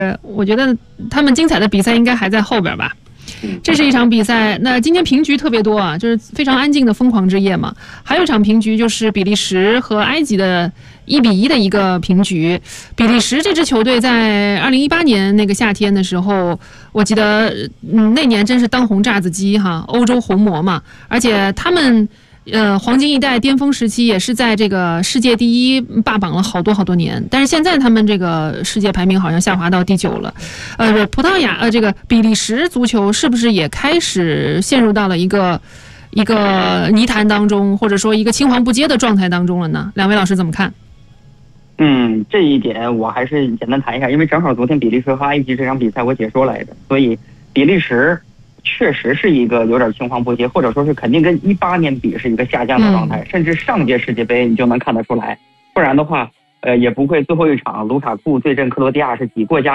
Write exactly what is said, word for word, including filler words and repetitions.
呃，我觉得他们精彩的比赛应该还在后边吧。这是一场比赛，那今天平局特别多啊，就是非常安静的疯狂之夜嘛。还有一场平局，就是比利时和埃及的一比一的一个平局。比利时这支球队在二零一八年那个夏天的时候，我记得嗯那年真是当红炸子鸡哈，欧洲红魔嘛，而且他们。呃，黄金一代巅峰时期也是在这个世界第一霸榜了好多好多年，但是现在他们这个世界排名好像下滑到第九了。呃，葡萄牙呃，这个比利时足球是不是也开始陷入到了一个一个泥潭当中，或者说一个青黄不接的状态当中了呢？两位老师怎么看？ 嗯，这一点我还是简单谈一下，因为正好昨天比利时和埃及这场比赛我解说来着，所以比利时确实是一个有点青黄不接，或者说是肯定跟一八年比是一个下降的状态，嗯、甚至上届世界杯你就能看得出来，不然的话，呃，也不会最后一场卢卡库对阵克罗地亚是几过加。